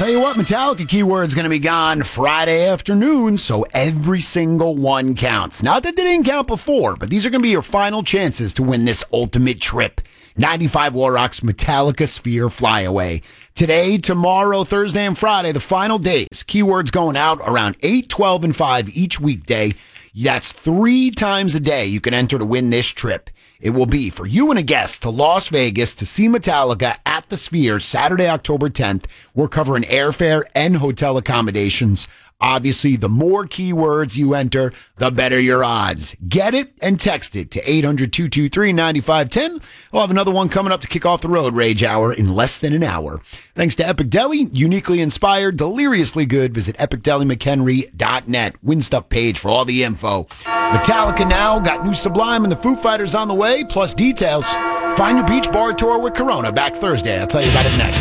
tell you what, Metallica keyword's going to be gone Friday afternoon, so every single one counts. Not that they didn't count before, but these are going to be your final chances to win this ultimate trip. 95 War Rock's Metallica Sphere Flyaway. Today, tomorrow, Thursday, and Friday, the final days. Keywords going out around 8, 12, and 5 each weekday. That's 3 times a day you can enter to win this trip. It will be for you and a guest to Las Vegas to see Metallica at the Sphere Saturday, October 10th. We're covering airfare and hotel accommodations. Obviously, the more keywords you enter, the better your odds. Get it and text it to 800-223-9510. We'll have another one coming up to kick off the Road Rage Hour in less than an hour. Thanks to Epic Deli, uniquely inspired, deliriously good. Visit epicdelimchenry.net. Win Stuff page for all the info. Metallica now got new Sublime and the Foo Fighters on the way, plus details. Find your beach bar tour with Corona back Thursday. I'll tell you about it next.